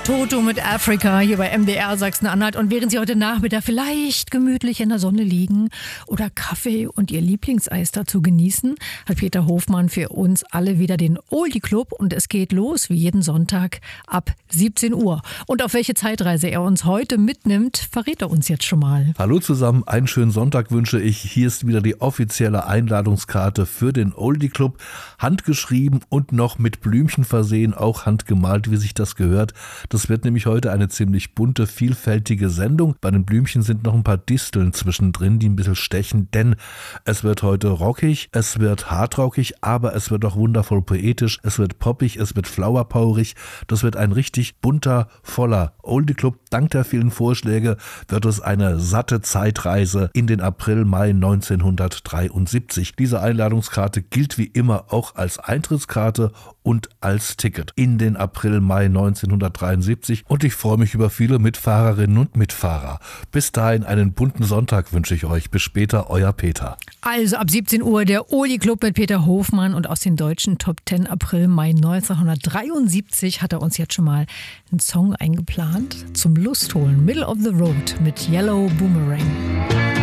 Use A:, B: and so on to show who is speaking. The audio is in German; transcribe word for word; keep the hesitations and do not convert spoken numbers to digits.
A: Toto mit Africa hier bei M D R Sachsen-Anhalt. Und während Sie heute Nachmittag vielleicht gemütlich in der Sonne liegen oder Kaffee und Ihr Lieblingseis dazu genießen, hat Peter Hofmann für uns alle wieder den Oldie Club. Und es geht los wie jeden Sonntag ab siebzehn Uhr. Und auf welche Zeitreise er uns heute mitnimmt, verrät er uns jetzt schon mal.
B: Hallo zusammen, einen schönen Sonntag wünsche ich. Hier ist wieder die offizielle Einladungskarte für den Oldie Club. Handgeschrieben und noch mit Blümchen versehen, auch handgemalt, wie sich das gehört. Das wird nämlich heute eine ziemlich bunte, vielfältige Sendung. Bei den Blümchen sind noch ein paar Disteln zwischendrin, die ein bisschen stechen, denn es wird heute rockig, es wird hardrockig, aber es wird auch wundervoll poetisch, es wird poppig, es wird flowerpowerig. Das wird ein richtig bunter, voller Oldie Club. Dank der vielen Vorschläge wird es eine satte Zeitreise in den April, Mai neunzehnhundertdreiundsiebzig. Diese Einladungskarte gilt wie immer auch als Eintrittskarte und als Ticket in den April, Mai neunzehnhundertdreiundsiebzig. Und ich freue mich über viele Mitfahrerinnen und Mitfahrer. Bis dahin einen bunten Sonntag wünsche ich euch. Bis später, euer Peter.
A: Also ab siebzehn Uhr der Oldie Club mit Peter Hofmann und aus den deutschen Top zehn April, Mai neunzehnhundertdreiundsiebzig hat er uns jetzt schon mal einen Song eingeplant zum Lustholen. Middle of the Road mit Yellow Boomerang.